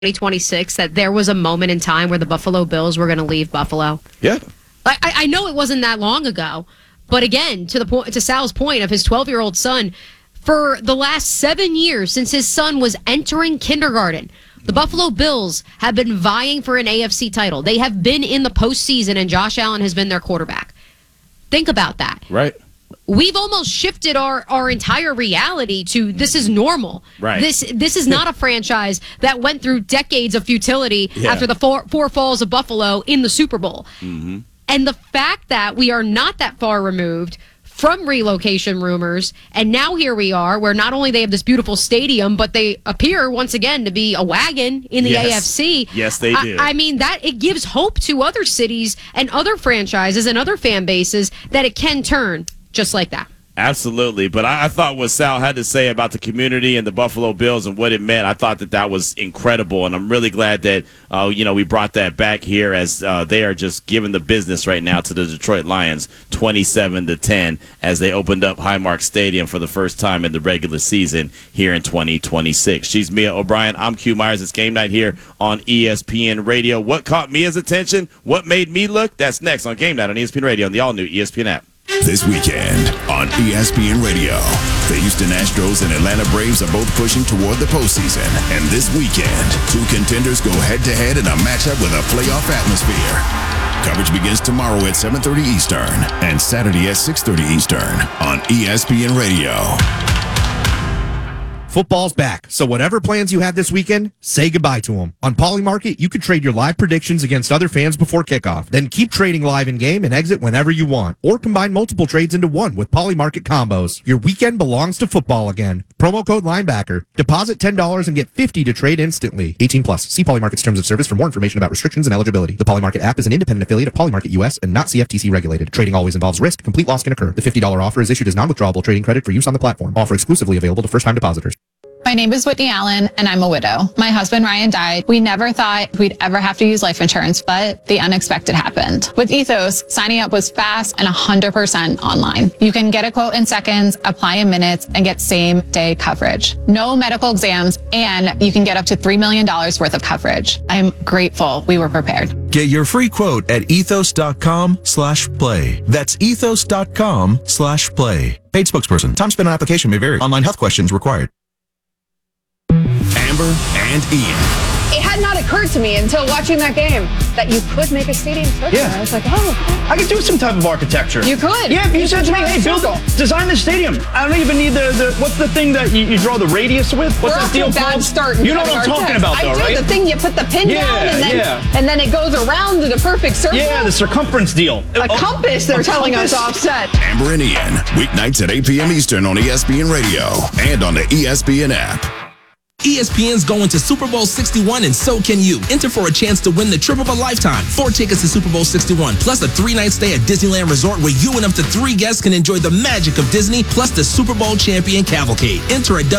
2026 that there was a moment in time where the Buffalo Bills were going to leave Buffalo? Yeah. I know it wasn't that long ago, but again, to Sal's point of his 12-year-old son, for the last 7 years since his son was entering kindergarten, the Buffalo Bills have been vying for an AFC title. They have been in the postseason, and Josh Allen has been their quarterback. Think about that. Right. We've almost shifted our entire reality to this is normal. Right. This is not a franchise that went through decades of futility after the four falls of Buffalo in the Super Bowl. Mm-hmm. And the fact that we are not that far removed from relocation rumors, and now here we are, where not only they have this beautiful stadium, but they appear once again to be a wagon in the AFC. Yes, they do. I mean, that it gives hope to other cities and other franchises and other fan bases that it can turn just like that. Absolutely. But I thought what Sal had to say about the community and the Buffalo Bills and what it meant, I thought that was incredible. And I'm really glad that, we brought that back here as they are just giving the business right now to the Detroit Lions 27-10 as they opened up Highmark Stadium for the first time in the regular season here in 2026. She's Mia O'Brien. I'm Q Myers. It's game night here on ESPN Radio. What caught Mia's attention? What made me look? That's next on Game Night on ESPN Radio and the all-new ESPN app. This weekend on ESPN Radio, the Houston Astros and Atlanta Braves are both pushing toward the postseason. And this weekend, two contenders go head-to-head in a matchup with a playoff atmosphere. Coverage begins tomorrow at 7:30 Eastern and Saturday at 6:30 Eastern on ESPN Radio. Football's back, so whatever plans you had this weekend, say goodbye to them. On Polymarket, you can trade your live predictions against other fans before kickoff. Then keep trading live in-game and exit whenever you want. Or combine multiple trades into one with Polymarket combos. Your weekend belongs to football again. Promo code Linebacker. Deposit $10 and get $50 to trade instantly. 18 plus. See Polymarket's terms of service for more information about restrictions and eligibility. The Polymarket app is an independent affiliate of Polymarket US and not CFTC regulated. Trading always involves risk. Complete loss can occur. The $50 offer is issued as non-withdrawable trading credit for use on the platform. Offer exclusively available to first-time depositors. My name is Whitney Allen, and I'm a widow. My husband, Ryan, died. We never thought we'd ever have to use life insurance, but the unexpected happened. With Ethos, signing up was fast and 100% online. You can get a quote in seconds, apply in minutes, and get same-day coverage. No medical exams, and you can get up to $3 million worth of coverage. I'm grateful we were prepared. Get your free quote at ethos.com/play. That's ethos.com/play. Paid spokesperson. Time spent on application may vary. Online health questions required. Amber and Ian. It had not occurred to me until watching that game that you could make a stadium circle. Yeah. I was like, oh. I could do some type of architecture. You could. Yeah, if you said to me, hey, design the stadium. I don't even need the what's the thing that you draw the radius with? What's that deal called? Bad start. You know what I'm talking about, though, right? I do. The thing you put the pin down and then it goes around to the perfect circle. Yeah, the circumference deal. A compass, they're telling us offset. Amber and Ian, weeknights at 8 p.m. Eastern on ESPN Radio and on the ESPN app. ESPN's going to Super Bowl 61, and so can you. Enter for a chance to win the trip of a lifetime. 4 tickets to Super Bowl 61, plus a 3-night stay at Disneyland Resort where you and up to 3 guests can enjoy the magic of Disney, plus the Super Bowl champion cavalcade. Enter at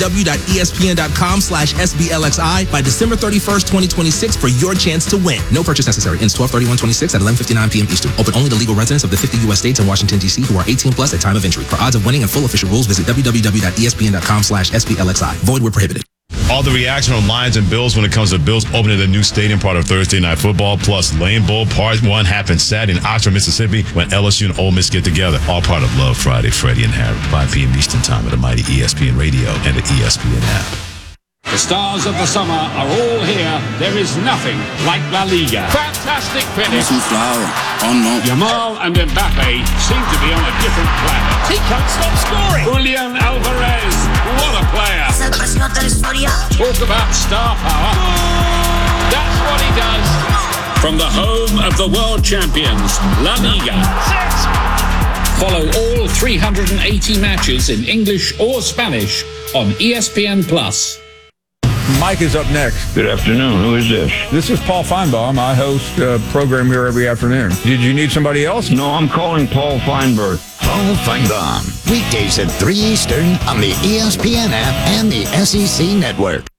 www.espn.com/SBLXI by December 31st, 2026 for your chance to win. No purchase necessary. Ends 12/31/26 at 11:59 p.m. Eastern. Open only to legal residents of the 50 U.S. states and Washington, D.C. who are 18 plus at time of entry. For odds of winning and full official rules, visit www.espn.com/SBLXI. Void where prohibited. All the reaction on Lions and Bills when it comes to Bills opening the new stadium, part of Thursday Night Football, plus Lane Bowl Part 1 happens Saturday in Oxford, Mississippi, when LSU and Ole Miss get together. All part of Love Friday, Freddie and Harry, 5 p.m. Eastern Time at the mighty ESPN Radio and the ESPN app. The stars of the summer are all here. There is nothing like La Liga. Fantastic finish. Yamal and Mbappe seem to be on a different planet. He can't stop scoring. Julian Alvarez, what a player. Talk about star power. That's what he does. From the home of the world champions, La Liga. Follow all 380 matches in English or Spanish on ESPN+. Mike is up next. Good afternoon. Who is this? This is Paul Feinbaum. I host a program here every afternoon. Did you need somebody else? No, I'm calling Paul Feinberg. Paul Feinbaum. Weekdays at 3 Eastern on the ESPN app and the SEC Network.